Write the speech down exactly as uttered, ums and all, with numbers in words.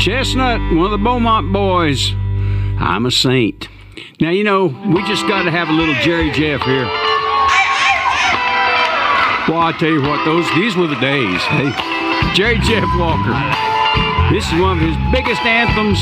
Chestnut, one of the Beaumont boys. I'm a Saint. Now, you know, we just got to have a little Jerry Jeff here. Well, I tell you what, those these were the days. Hey, Jerry Jeff Walker. This is one of his biggest anthems.